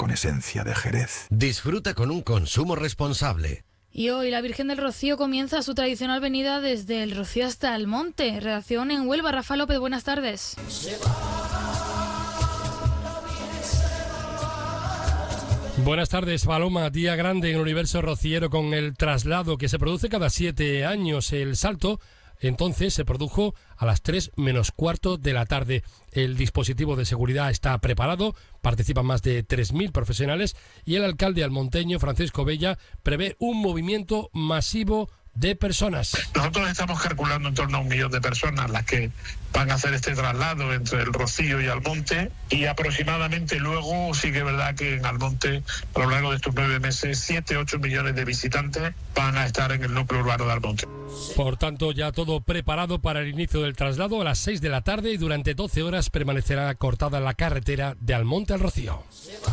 con esencia de Jerez. Disfruta con un consumo responsable. Y hoy la Virgen del Rocío comienza su tradicional venida desde el Rocío hasta el Monte. Redacción en Huelva. Rafa López, buenas tardes. Buenas tardes, Paloma. Día grande en el universo rociero con el traslado que se produce cada 7 años. El salto entonces se produjo a las 3 menos cuarto de la tarde. El dispositivo de seguridad está preparado, participan más de 3.000 profesionales y el alcalde almonteño, Francisco Bella, prevé un movimiento masivo de personas. Nosotros estamos calculando en torno a 1 millón de personas las que van a hacer este traslado entre el Rocío y Almonte, y aproximadamente luego sí que es verdad que en Almonte a lo largo de estos 9 meses 7-8 millones de visitantes van a estar en el núcleo urbano de Almonte. Por tanto, ya todo preparado para el inicio del traslado a las 6 de la tarde y durante 12 horas permanecerá cortada la carretera de Almonte al Rocío.